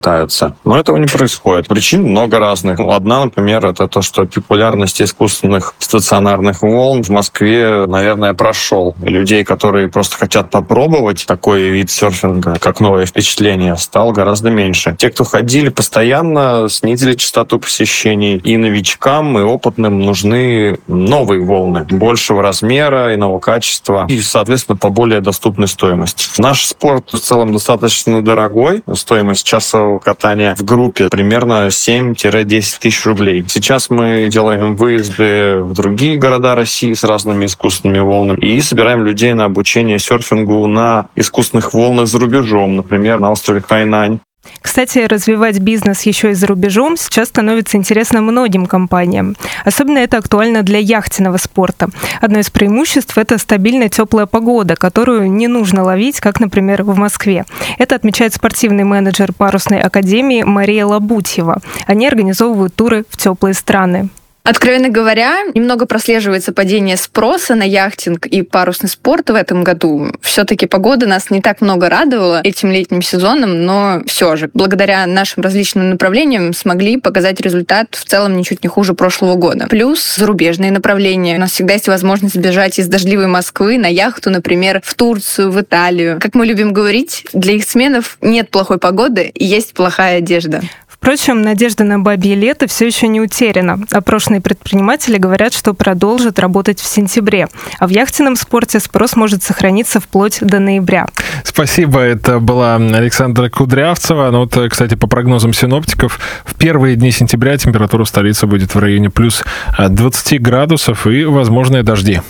пытаются. Но этого не происходит. Причин много разных. Одна, например, это то, что популярность искусственных стационарных волн в Москве, наверное, прошел. И людей, которые просто хотят попробовать такой вид серфинга, как новое впечатление, стало гораздо меньше. Те, кто ходили постоянно, снизили частоту посещений. И новичкам, и опытным нужны новые волны большего размера, иного качества и, соответственно, по более доступной стоимости. Наш спорт в целом достаточно дорогой. Стоимость часового катания в группе примерно 7-10 тысяч рублей. Сейчас мы делаем выезды в другие города России с разными искусственными волнами и собираем людей на обучение серфингу на искусственных волнах за рубежом, например, на острове Хайнань. Кстати, развивать бизнес еще и за рубежом сейчас становится интересно многим компаниям. Особенно это актуально для яхтенного спорта. Одно из преимуществ – это стабильная теплая погода, которую не нужно ловить, как, например, в Москве. Это отмечает спортивный менеджер парусной академии Мария Лабутьева. Они организовывают туры в теплые страны. Откровенно говоря, немного прослеживается падение спроса на яхтинг и парусный спорт в этом году. Все-таки погода нас не так много радовала этим летним сезоном, но все же, благодаря нашим различным направлениям смогли показать результат в целом ничуть не хуже прошлого года. Плюс зарубежные направления. У нас всегда есть возможность сбежать из дождливой Москвы на яхту, например, в Турцию, в Италию. Как мы любим говорить, для яхтсменов нет плохой погоды, есть плохая одежда. Впрочем, надежда на бабье лето все еще не утеряна. Опрошенные предприниматели говорят, что продолжат работать в сентябре. А в яхтенном спорте спрос может сохраниться вплоть до ноября. Спасибо. Это была Александра Кудрявцева. Кстати, по прогнозам синоптиков, в первые дни сентября температура в столице будет в районе плюс 20 градусов и возможные дожди.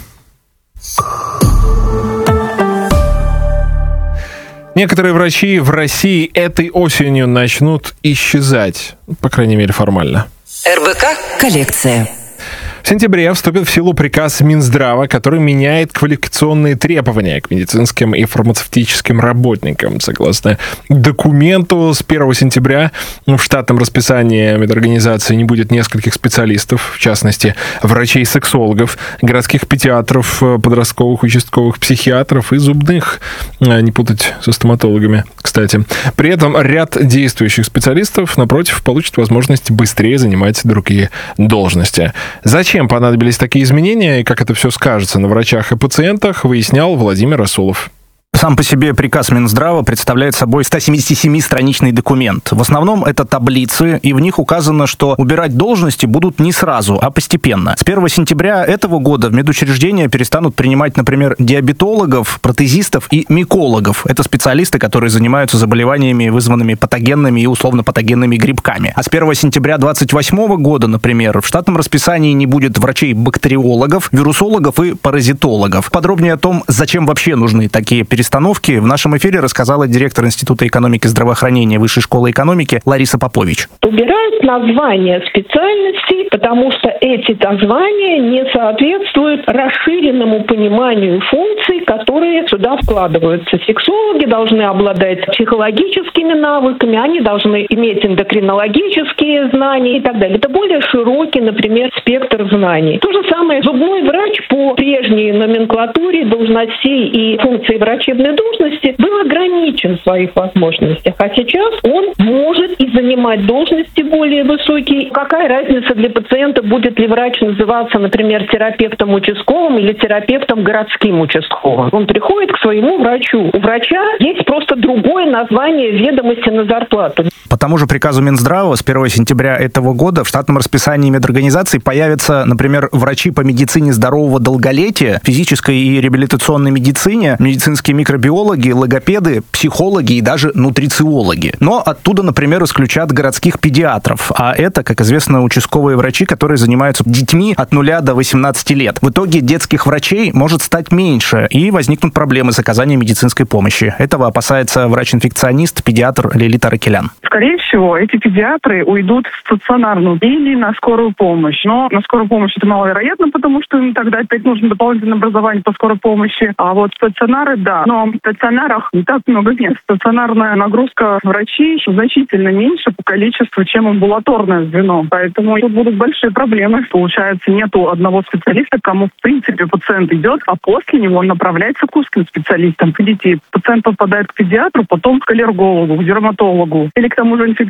Некоторые врачи в России этой осенью начнут исчезать, по крайней мере, формально. РБК «Коллекция». В сентябре вступит в силу приказ Минздрава, который меняет квалификационные требования к медицинским и фармацевтическим работникам. Согласно документу, с 1 сентября в штатном расписании медорганизации не будет нескольких специалистов, в частности, врачей-сексологов, городских педиатров, подростковых участковых психиатров и зубных, не путать со стоматологами, кстати. При этом ряд действующих специалистов, напротив, получат возможность быстрее занимать другие должности. Зачем понадобились такие изменения и как это все скажется на врачах и пациентах, выяснял Владимир Расулов. Сам по себе приказ Минздрава представляет собой 177-страничный документ. В основном это таблицы, и в них указано, что убирать должности будут не сразу, а постепенно. С 1 сентября этого года в медучреждения перестанут принимать, например, диабетологов, протезистов и микологов. Это специалисты, которые занимаются заболеваниями, вызванными патогенными и условно-патогенными грибками. А с 1 сентября 2028 года, например, в штатном расписании не будет врачей-бактериологов, вирусологов и паразитологов. Подробнее о том, зачем вообще нужны такие перестановки, в нашем эфире рассказала директор Института экономики и здравоохранения Высшей школы экономики Лариса Попович. Убирают названия специальностей, потому что эти названия не соответствуют расширенному пониманию функций, которые сюда вкладываются. Сексологи должны обладать психологическими навыками, они должны иметь эндокринологические знания и так далее. Это более широкий, например, спектр знаний. То же самое зубной врач по прежней номенклатуре должностей и функций врачебной должности был ограничен в своих возможностях. А сейчас он может и занимать должности более высокие. Какая разница для пациента, будет ли врач называться, например, терапевтом участковым или терапевтом городским участковым? Он приходит к своему врачу. У врача есть просто другое название ведомости на зарплату. По тому же приказу Минздрава с 1 сентября этого года в штатном расписании медорганизаций появятся, например, врачи по медицине здорового долголетия, физической и реабилитационной медицине, медицинские микробиологи, логопеды, психологи и даже нутрициологи. Но оттуда, например, исключат городских педиатров. А это, как известно, участковые врачи, которые занимаются детьми от 0 до 18 лет. В итоге детских врачей может стать меньше, и возникнут проблемы с оказанием медицинской помощи. Этого опасается врач-инфекционист, педиатр Лилит Аракелян. Скорее всего, эти педиатры уйдут в стационарную или на скорую помощь. Но на скорую помощь это маловероятно, потому что им тогда опять нужно дополнительное образование по скорой помощи. А вот стационары, да. Но в стационарах не так много мест. Стационарная нагрузка врачей значительно меньше по количеству, чем амбулаторное звено. Поэтому тут будут большие проблемы. Получается, нету одного специалиста, к кому в принципе пациент идет, а после него он направляется к узким специалистам. Видите, пациент попадает к педиатру, потом к аллергологу, к дерматологу или к тому же